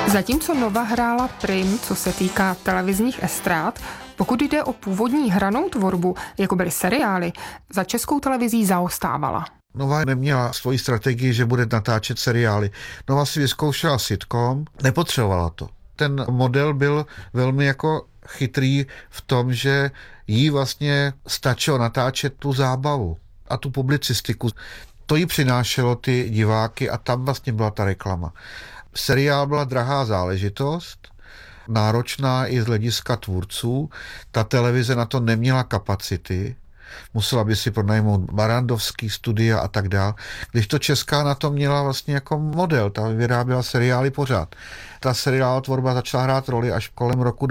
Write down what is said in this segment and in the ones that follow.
Zatímco Nova hrála prim, co se týká televizních estrád, pokud jde o původní hranou tvorbu, jako byly seriály, za Českou televizí zaostávala. Nova neměla svoji strategii, že bude natáčet seriály. Nova si vyzkoušela sitcom, nepotřebovala to. Ten model byl velmi jako chytrý v tom, že jí vlastně stačilo natáčet tu zábavu a tu publicistiku. To jí přinášelo ty diváky a tam vlastně byla ta reklama. Seriál byla drahá záležitost, náročná i z hlediska tvůrců. Ta televize na to neměla kapacity, musela by si pronajmout barandovský studia a tak dál. Když to Česká na to měla vlastně jako model, ta vyráběla seriály pořád. Ta seriálová tvorba začala hrát roli až kolem roku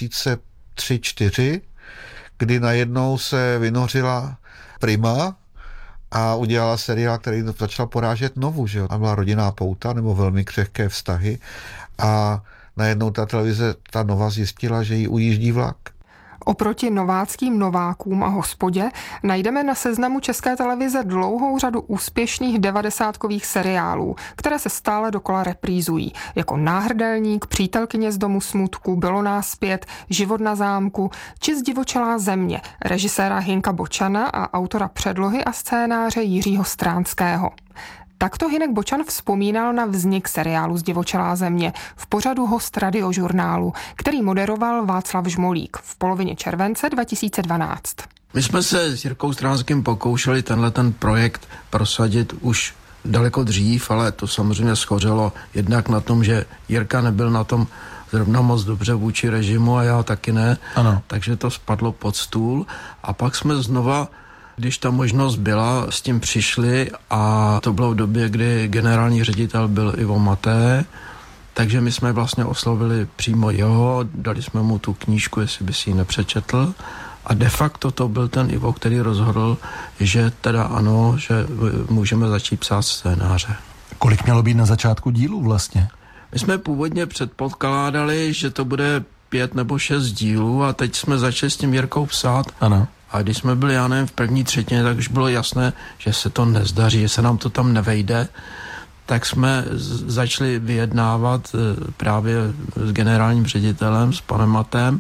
2003-2004, kdy najednou se vynořila Prima a udělala seriál, který začal porážet Novu, že jo? A byla Rodinná pouta nebo Velmi křehké vztahy a najednou ta televize, ta Nova zjistila, že jí ujíždí vlak. Oproti nováckým Novákům a Hospodě najdeme na seznamu České televize dlouhou řadu úspěšných 90kových seriálů, které se stále dokola reprízují, jako Náhrdelník, Přítelkyně z domu smutku, Bylo nás 5, Život na zámku či Zdivočelá země režiséra Hynka Bočana a autora předlohy a scénáře Jiřího Stránského. Takto Hynek Bočan vzpomínal na vznik seriálu Zdivočelá země v pořadu Host Radiožurnálu, který moderoval Václav Žmolík v polovině července 2012. My jsme se s Jirkou Stránským pokoušeli ten projekt prosadit už daleko dřív, ale to samozřejmě schořelo jednak na tom, že Jirka nebyl na tom zrovna moc dobře vůči režimu a já taky ne, ano. Takže to spadlo pod stůl a pak jsme znova, když ta možnost byla, s tím přišli a to bylo v době, kdy generální ředitel byl Ivo Maté, takže my jsme vlastně oslovili přímo jeho, dali jsme mu tu knížku, jestli by si ji nepřečetl a de facto to byl ten Ivo, který rozhodl, že teda ano, že můžeme začít psát scénáře. Kolik mělo být na začátku dílu vlastně? My jsme původně předpokládali, že to bude 5 nebo 6 dílů a teď jsme začali s tím Jirkou psát. Ano. A když jsme byli, já nevím, v první třetině, tak už bylo jasné, že se to nezdaří, že se nám to tam nevejde, tak jsme začali vyjednávat právě s generálním ředitelem, s panem Matem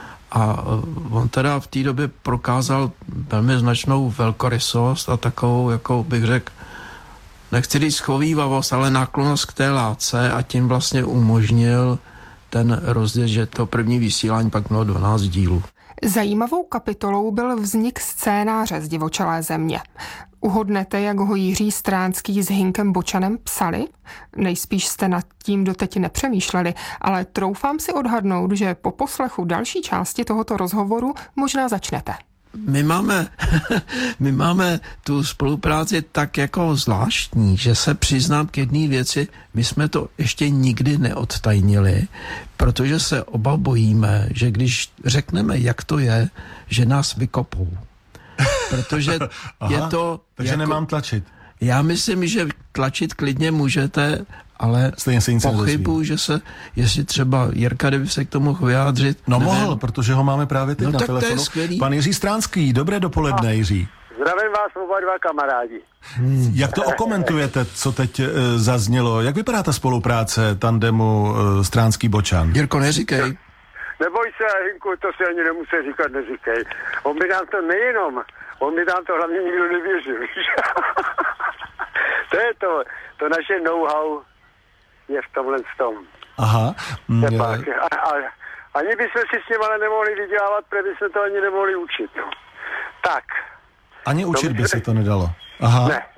a on teda v té době prokázal velmi značnou velkorysost a takovou, jako bych řekl, nechci říct schovívavost, ale náklonnost k té látce a tím vlastně umožnil ten rozděl, že to první vysílání pak mělo 12 dílů. Zajímavou kapitolou byl vznik scénáře Zdivočelé země. Uhodnete, jak ho Jiří Stránský s Hynkem Bočanem psali? Nejspíš jste nad tím doteď nepřemýšleli, ale troufám si odhadnout, že po poslechu další části tohoto rozhovoru možná začnete. My máme tu spolupráci tak jako zvláštní, že se přiznám k jedné věci, my jsme to ještě nikdy neodtajnili, protože se oba bojíme, že když řekneme, jak to je, že nás vykopou. Protože je to... Takže jako, nemám tlačit. Já myslím, že tlačit klidně můžete, ale pochybuju, že se, jestli třeba Jirka, kdyby se k tomu mohl vyjádřit. No nevím. Mohl, protože ho máme právě teď na telefonu. To je skvělý. Pan Jiří Stránský, dobré dopoledne, Jiří. Zdravím vás oba dva kamarádi. Jak to okomentujete, co teď zaznělo? Jak vypadá ta spolupráce tandemu Stránský-Bočan? Jirko, neříkej. Neboj se, Hynku, to si ani nemusí říkat, neříkej. On by nám to nejenom, on by nám to hlavně nikdo nevěřil. To je to naše know-how je v tomhle tom. Aha. Ani bychom si s ním ale nemohli vydělávat, protože bychom to ani nemohli učit. No. Tak. Ani učit by se to nedalo. Aha. Ne.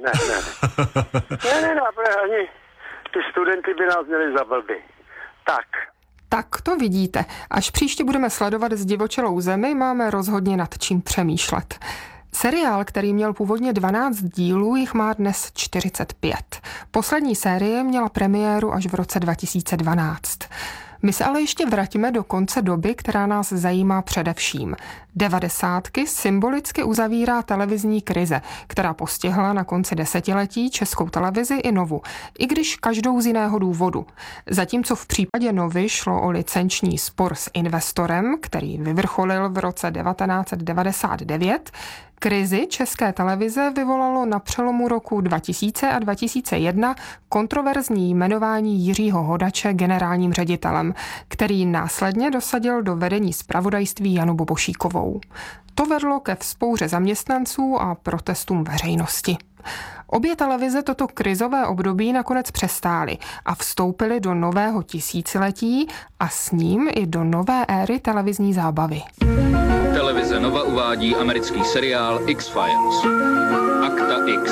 Ani ty studenty by nás měli za blby. Tak to vidíte. Až příště budeme sledovat Zdivočelou zemi, máme rozhodně nad čím přemýšlet. Seriál, který měl původně 12 dílů, jich má dnes 45. Poslední série měla premiéru až v roce 2012. My se ale ještě vrátíme do konce doby, která nás zajímá především. 90. symbolicky uzavírá televizní krize, která postihla na konci desetiletí Českou televizi i Novu, i když každou z jiného důvodu. Zatímco v případě Novy šlo o licenční spor s investorem, který vyvrcholil v roce 1999, Krizi České televize vyvolalo na přelomu roku 2000 a 2001 kontroverzní jmenování Jiřího Hodače generálním ředitelem, který následně dosadil do vedení zpravodajství Janu Bobošíkovou. To vedlo ke vzpouře zaměstnanců a protestům veřejnosti. Obě televize toto krizové období nakonec přestály a vstoupily do nového tisíciletí a s ním i do nové éry televizní zábavy. Televize Nova uvádí americký seriál X-Files. Akta X.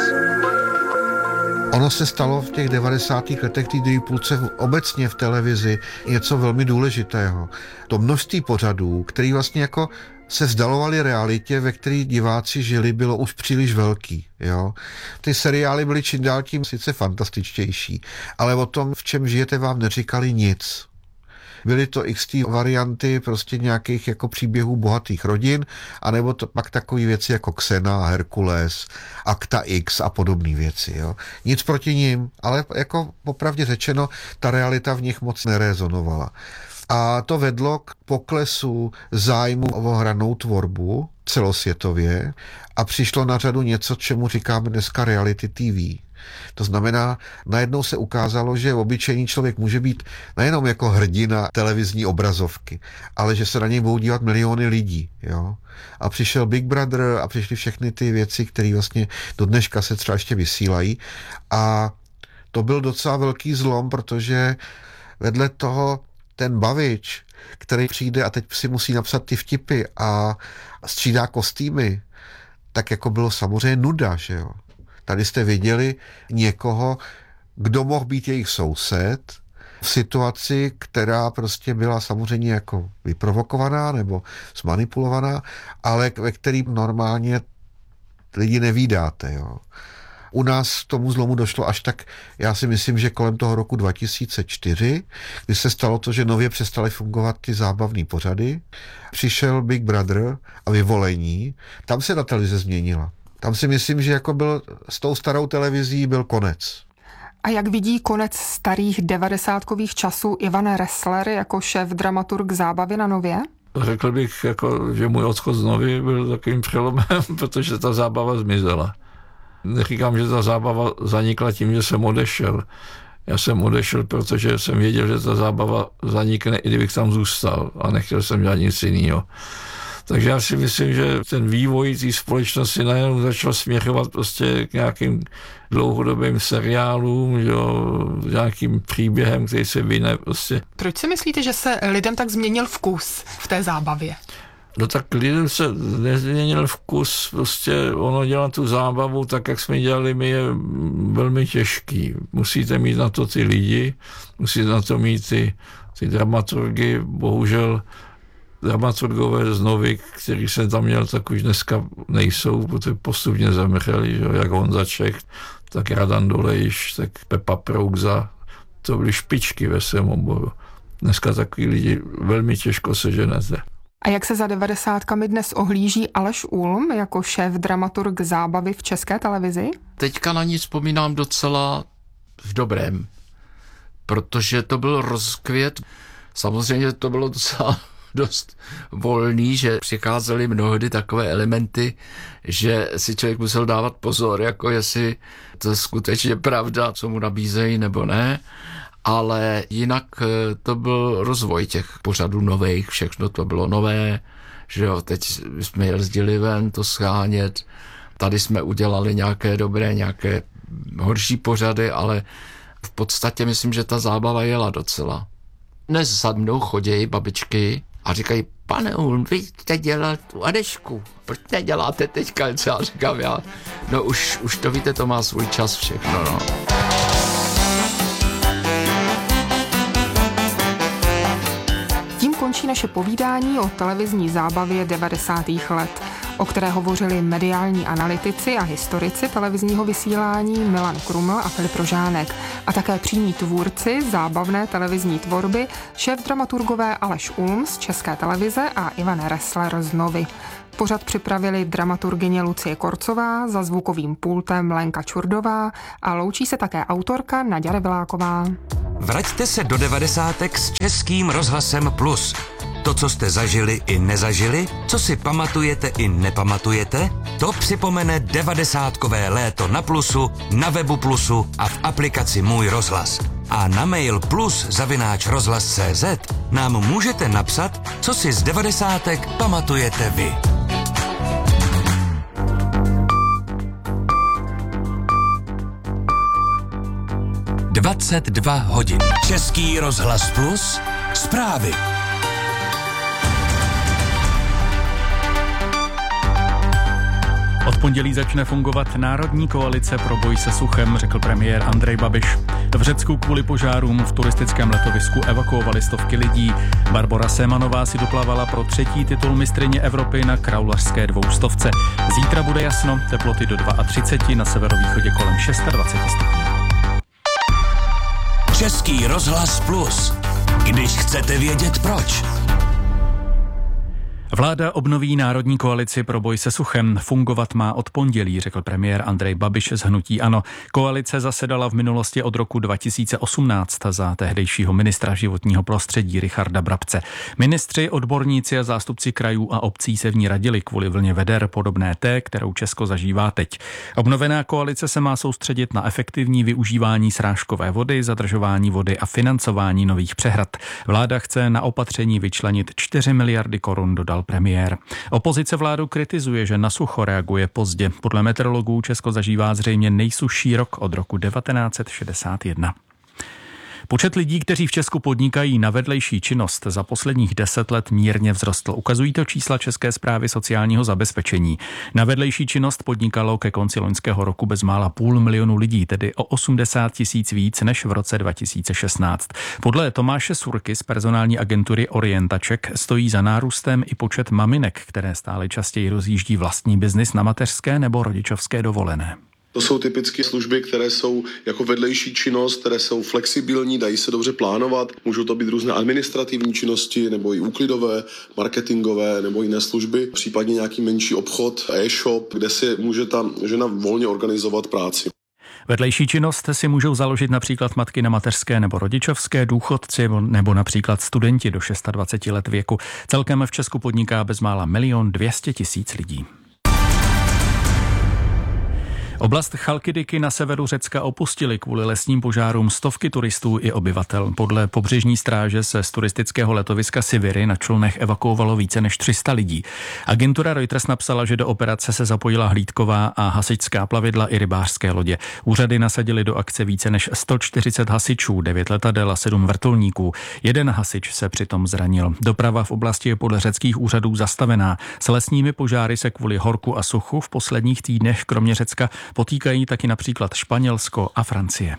Ono se stalo v těch 90. letech té druhé půlce obecně v televizi něco velmi důležitého. To množství pořadů, který vlastně jako se vzdalovaly realitě, ve které diváci žili, bylo už příliš velký. Jo? Ty seriály byly čím dál tím sice fantastičtější, ale o tom, v čem žijete, vám neříkali nic. Byly to XT varianty prostě nějakých jako příběhů bohatých rodin, anebo to pak takové věci jako Xena, Herkules, Akta X a podobné věci. Jo? Nic proti nim, ale jako popravdě řečeno, ta realita v nich moc nerezonovala. A to vedlo k poklesu zájmu o hranou tvorbu celosvětově a přišlo na řadu něco, čemu říkáme dneska reality TV. To znamená, najednou se ukázalo, že obyčejný člověk může být nejenom jako hrdina televizní obrazovky, ale že se na něj budou dívat miliony lidí. Jo? A přišel Big Brother a přišly všechny ty věci, které vlastně do dneška se třeba ještě vysílají. A to byl docela velký zlom, protože vedle toho ten bavič, který přijde a teď si musí napsat ty vtipy a střídá kostýmy, tak jako bylo samozřejmě nuda, že jo. Tady jste viděli někoho, kdo mohl být jejich soused v situaci, která prostě byla samozřejmě jako vyprovokovaná nebo zmanipulovaná, ale ve který normálně lidi nevídáte, jo. U nás k tomu zlomu došlo až tak, já si myslím, že kolem toho roku 2004, kdy se stalo to, že nově přestaly fungovat ty zábavné pořady, přišel Big Brother a vyvolení, tam se ta televize změnila. Tam si myslím, že jako byl s tou starou televizí byl konec. A jak vidí konec starých 90kových časů Ivan Ressler jako šéf dramaturg zábavy na Nově? Řekl bych, jako, že můj odchod z Novy byl takovým přelomem, protože ta zábava zmizela. Neříkám, že ta zábava zanikla tím, že jsem odešel. Já jsem odešel, protože jsem věděl, že ta zábava zanikne, i kdybych tam zůstal a nechtěl jsem dělat nic jiného. Takže já si myslím, že ten vývoj té společnosti najednou začal směřovat prostě k nějakým dlouhodobým seriálům, nějakým příběhem, který se vyne prostě. Proč si myslíte, že se lidem tak změnil vkus v té zábavě? No tak lidem se nezměnil vkus, prostě ono dělat tu zábavu tak, jak jsme dělali my, je velmi těžký. Musíte mít na to ty lidi, musíte na to mít ty dramaturgy, bohužel dramaturgové z Novy, který jsem tam měl, tak už dneska nejsou, protože postupně zemřeli, že? Jak Honza Čech, tak Radan Dolejš, tak Pepa Prougza, to byly špičky ve svém oboru. Dneska takový lidi velmi těžko seženete. A jak se za 90kami dnes ohlíží Aleš Ulm jako šéf dramaturg zábavy v České televizi? Teďka na ní vzpomínám docela v dobrém, protože to byl rozkvět. Samozřejmě to bylo docela dost volný, že přicházely mnohdy takové elementy, že si člověk musel dávat pozor, jako jestli to je skutečně pravda, co mu nabízejí nebo ne, ale jinak to byl rozvoj těch pořadů nových, všechno to bylo nové, že jo, teď jsme jezdili ven to schánět, tady jsme udělali nějaké dobré, nějaké horší pořady, ale v podstatě myslím, že ta zábava jela docela. Dnes za mnou chodějí babičky a říkají, pane Ulm, vy jste dělat tu Anežku, proč neděláte teďka? Co já říkám, no už to víte, to má svůj čas všechno, no. Tím končí naše povídání o televizní zábavě 90. let, o které hovořili mediální analytici a historici televizního vysílání Milan Kruml a Filip Rožánek a také přímí tvůrci zábavné televizní tvorby, šéf dramaturgové Aleš Ulm z České televize a Ivan Ressler z Novy. Pořad připravili dramaturgyně Lucie Korcová, za zvukovým pultem Lenka Čurdová a loučí se také autorka Naďa Rebeláková. Vraťte se do 90. s Českým rozhlasem Plus. To, co jste zažili i nezažili, co si pamatujete i nepamatujete, to připomene 90kové léto na Plusu, na webu Plusu a v aplikaci Můj rozhlas. A na mail plus@rozhlas.cz nám můžete napsat, co si z 90 pamatujete vy. Dvacet 2 hodin. Český rozhlas Plus. Zprávy. Od pondělí začne fungovat Národní koalice pro boj se suchem, řekl premiér Andrej Babiš. V Řecku kvůli požárům v turistickém letovisku evakuovali stovky lidí. Barbora Sémanová si doplavala pro 3. titul mistryně Evropy na kraulařské 200. Zítra bude jasno, teploty do 32, na severovýchodě kolem 26 stupňů. Český rozhlas Plus. Když chcete vědět proč. Vláda obnoví Národní koalici pro boj se suchem. Fungovat má od pondělí, řekl premiér Andrej Babiš z hnutí ANO. Koalice zasedala v minulosti od roku 2018 za tehdejšího ministra životního prostředí Richarda Brabce. Ministři, odborníci a zástupci krajů a obcí se v ní radili kvůli vlně veder podobné té, kterou Česko zažívá teď. Obnovená koalice se má soustředit na efektivní využívání srážkové vody, zadržování vody a financování nových přehrad. Vláda chce na opatření vyčlenit 4 miliardy korun, dodal premiér. Opozice vládu kritizuje, že na sucho reaguje pozdě. Podle meteorologů Česko zažívá zřejmě nejsušší rok od roku 1961. Počet lidí, kteří v Česku podnikají na vedlejší činnost, za posledních 10 let mírně vzrostl. Ukazují to čísla České správy sociálního zabezpečení. Na vedlejší činnost podnikalo ke konci loňského roku bezmála 500 000 lidí, tedy o 80 000 víc než v roce 2016. Podle Tomáše Surky z personální agentury Orientaček stojí za nárůstem i počet maminek, které stále častěji rozjíždí vlastní biznis na mateřské nebo rodičovské dovolené. To jsou typicky služby, které jsou jako vedlejší činnost, které jsou flexibilní, dají se dobře plánovat. Můžou to být různé administrativní činnosti nebo i úklidové, marketingové nebo jiné služby, případně nějaký menší obchod, e-shop, kde si může ta žena volně organizovat práci. Vedlejší činnost si můžou založit například matky na mateřské nebo rodičovské, důchodci nebo například studenti do 26 let věku. Celkem v Česku podniká bezmála 1 200 000 lidí. Oblast Chalkidiky na severu Řecka opustili kvůli lesním požárům stovky turistů i obyvatel. Podle pobřežní stráže se z turistického letoviska Siviry na člunech evakuovalo více než 300 lidí. Agentura Reuters napsala, že do operace se zapojila hlídková a hasičská plavidla i rybářské lodě. Úřady nasadili do akce více než 140 hasičů, 9 letadel a 7 vrtulníků. Jeden hasič se přitom zranil. Doprava v oblasti je podle řeckých úřadů zastavená. S lesními požáry se kvůli horku a suchu v posledních týdnech kromě Řecka potýkají taky například Španělsko a Francie.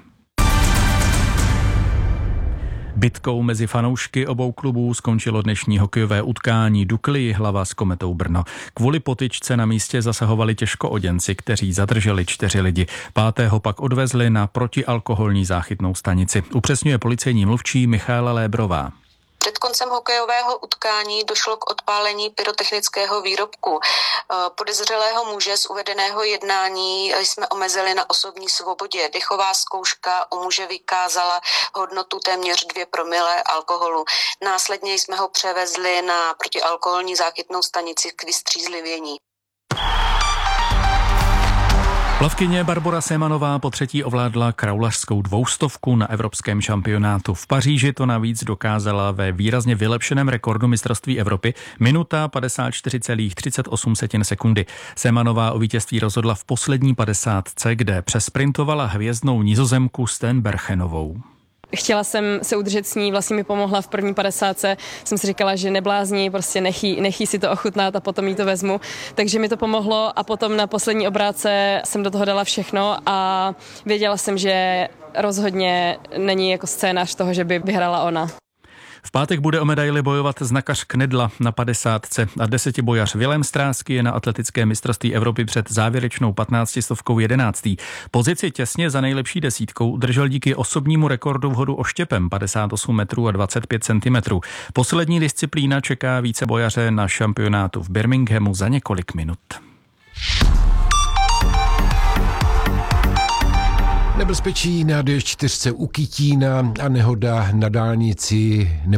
Bitkou mezi fanoušky obou klubů skončilo dnešní hokejové utkání Dukly Jihlava s Kometou Brno. Kvůli potyčce na místě zasahovali těžkooděnci, kteří zadrželi 4 lidi. 5. pak odvezli na protialkoholní záchytnou stanici. Upřesňuje policejní mluvčí Michaela Lébrová. Před koncem hokejového utkání došlo k odpálení pyrotechnického výrobku. Podezřelého muže z uvedeného jednání jsme omezili na osobní svobodě. Dechová zkouška u muže vykázala hodnotu téměř 2 promile alkoholu. Následně jsme ho převezli na protialkoholní záchytnou stanici k vystřízlivění. Plavkyně Barbora Sémanová po 3. ovládla kraulařskou 200 na evropském šampionátu. V Paříži to navíc dokázala ve výrazně vylepšeném rekordu mistrovství Evropy minuta 54,38 sekundy. Sémanová o vítězství rozhodla v poslední 50, kde přesprintovala hvězdnou Nizozemku Steenbergenovou. Chtěla jsem se udržet s ní, vlastně mi pomohla v první 50. Jsem si říkala, že neblázní, prostě nechý si to ochutnat a potom jí to vezmu. Takže mi to pomohlo a potom na poslední obrátce jsem do toho dala všechno a věděla jsem, že rozhodně není jako scénář toho, že by vyhrála ona. V pátek bude o medaili bojovat znakař Knedla na 50 a 10bojař Vilém Stráský je na atletické mistrovství Evropy před závěrečnou 15 stovkou 11. Pozici těsně za nejlepší desítkou držel díky osobnímu rekordu v hodu oštěpem 58 metrů a 25 cm. Poslední disciplína čeká vícebojaře na šampionátu v Birminghamu za několik minut. Nebezpečí na D4 u Kytína a nehoda na dálnici